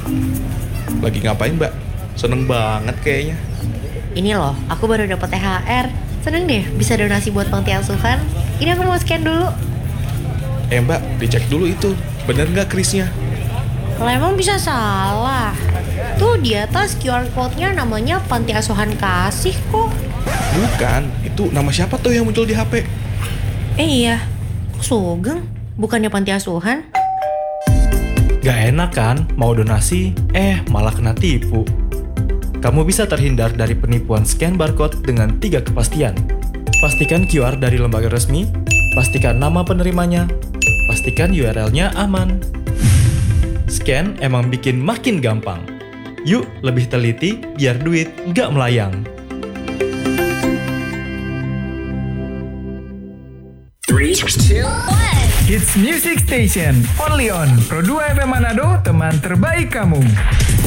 Lagi ngapain, Mbak? Seneng banget kayaknya. Ini loh, aku baru dapat THR. Seneng deh bisa donasi buat panti asuhan. Ini aku mau scan dulu. Mbak, dicek dulu itu. Bener nggak krisnya? Kalau emang bisa salah. Tuh di atas QR code-nya namanya Panti Asuhan Kasih kok. Bukan, itu nama siapa tuh yang muncul di HP? Iya, kok Sugeng? Bukannya Panti Asuhan? Gak enak kan, mau donasi, malah kena tipu. Kamu bisa terhindar dari penipuan scan barcode dengan 3 kepastian. Pastikan QR dari lembaga resmi, pastikan nama penerimanya, pastikan URL-nya aman. Scan emang bikin makin gampang. Yuk lebih teliti biar duit gak melayang. Hits Music Station, only on Pro 2 FM Manado, teman terbaik kamu.